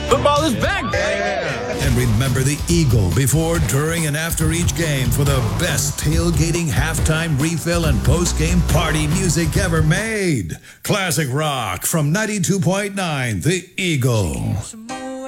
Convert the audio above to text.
Football is back. And remember the Eagle before, during, and after each game for the best tailgating, halftime refill, and post-game party music ever made. Classic rock from 92.9, The Eagle.